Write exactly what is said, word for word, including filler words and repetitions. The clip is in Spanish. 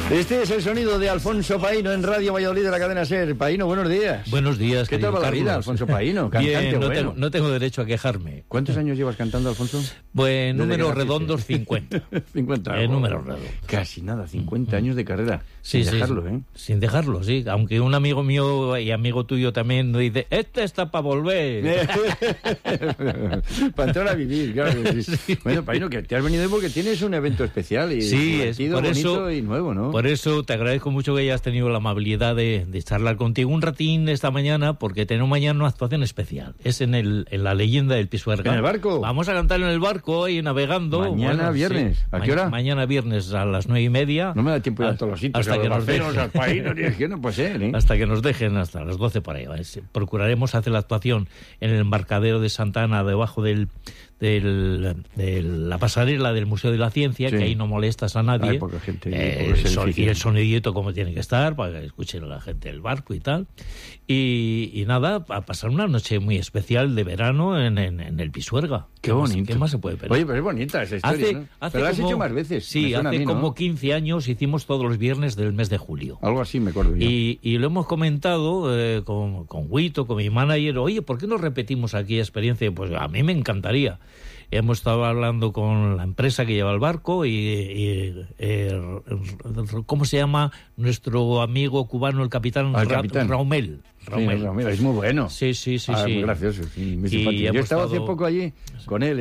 Este es el sonido de Alfonso Paíno en Radio Valladolid de la cadena SER. Paíno, buenos días. Buenos días, ¿Qué tal va la vida, Alfonso Paíno? Cantante. Bien, no, bueno. tengo, no tengo derecho a quejarme. ¿Cuántos años llevas cantando, Alfonso? Pues números redondos, cincuenta. cincuenta. Eh, números redondos. Casi nada, cincuenta años de carrera. Sí, sin sí, dejarlo, sí. ¿eh? Sin dejarlo, sí. Aunque un amigo mío y amigo tuyo también dice, este está para volver. Para entrar a vivir, claro que sí. Sí. Bueno, Paíno, que te has venido hoy porque tienes un evento especial y sí, es por bonito eso, y nuevo, ¿no? Por eso te agradezco mucho que hayas tenido la amabilidad de, de charlar contigo un ratín esta mañana, porque tenemos mañana una actuación especial. Es en, el, en la leyenda del Pisuerga. ¿En el barco? Vamos a cantar en el barco y navegando. Mañana bueno, viernes. Sí. ¿A qué hora? Ma- mañana viernes a las nueve y media. No me da tiempo de ir a todos los sitios. Hasta que nos dejen. Al Paíno, es que no puede ser, ¿eh? Hasta que nos dejen, hasta las doce por ahí. Procuraremos hacer la actuación en el embarcadero de Santa Ana, debajo del, del, de la pasarela del Museo de la Ciencia, sí. Que ahí no molestas a nadie. Hay poca gente. Eh, el son, y el sonidito como tiene que estar, para que escuchen a la gente del barco y tal. Y, y nada, a pasar una noche muy especial de verano en, en, en el Pisuerga. Qué, ¿Qué bonito. Más, ¿Qué más se puede pedir? Oye, pero es bonita esa historia, hace, ¿no? hace Pero la has como, hecho más veces. Sí, hace mí, ¿no? como quince años hicimos todos los viernes del mes de julio. Algo así me acuerdo yo. Y, y lo hemos comentado eh, con, con Huito, con mi manager. Oye, ¿por qué no repetimos aquella experiencia? Pues a mí me encantaría. Hemos estado hablando con la empresa que lleva el barco y, y eh, ¿cómo se llama nuestro amigo cubano, el capitán, Al Ra- capitán. Raumel? Raumel. Sí, Raumel, es muy bueno. Sí, sí, sí. Ah, sí. muy gracioso, sí, muy Y simpático. Yo hemos estaba hace estado- poco allí con él.